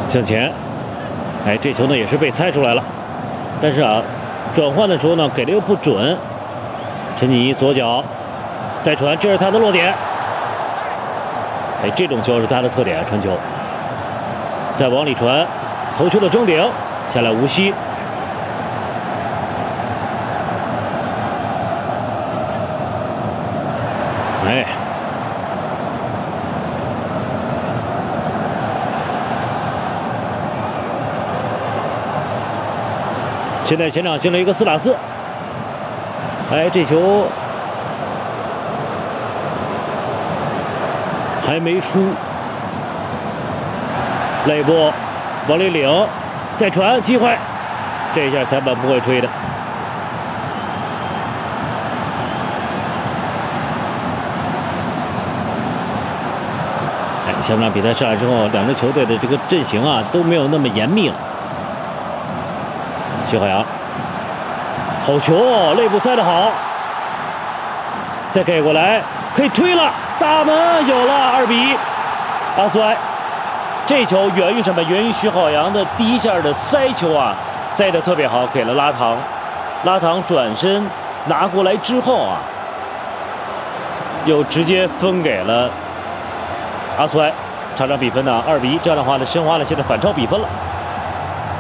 向前，哎，这球呢也是被猜出来了，但是啊，转换的时候呢给的又不准。陈锦怡左脚再传，这是他的落点。哎，这种球是他的特点，传球。再往里传，头球的争顶，下来吴曦。哎，现在前场形成一个4打4。哎，这球还没出，肋部往里领，再传，机会，这一下裁判不会吹的。哎，下半场比赛上来之后，两支球队的这个阵型啊都没有那么严密了。徐海洋，好球，肋部塞得好，再给过来，可以推了，大门有了，2比1。阿苏埃，这球源于什么？源于徐浩洋的第一下的塞球啊，塞得特别好，给了拉唐，拉唐转身拿过来之后啊，又直接分给了阿苏埃，场比分呢2比1，这样的话呢，申花呢现在反超比分了。